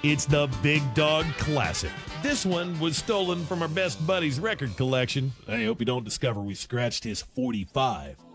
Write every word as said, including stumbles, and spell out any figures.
It's the Big Dog Classic. This one was stolen from our best buddy's record collection. I hope you don't discover we scratched his forty-five.